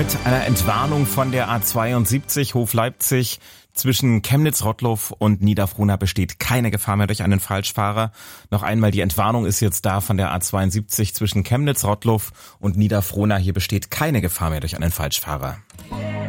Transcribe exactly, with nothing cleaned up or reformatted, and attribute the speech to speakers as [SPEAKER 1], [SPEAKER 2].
[SPEAKER 1] mit einer Entwarnung von der A zweiundsiebzig Hof-Leipzig. Zwischen Chemnitz-Rottloff und Niederfrohna besteht keine Gefahr mehr durch einen Falschfahrer. Noch einmal, die Entwarnung ist jetzt da von der A zweiundsiebzig zwischen Chemnitz-Rottloff und Niederfrohna. Hier besteht keine Gefahr mehr durch einen Falschfahrer.